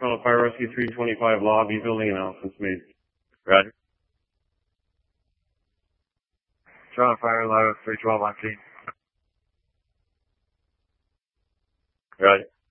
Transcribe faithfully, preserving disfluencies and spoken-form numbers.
Toronto Fire Rescue three twenty-five lobby, building announcements made. Roger. Toronto Fire Lobby three twelve on scene. Roger.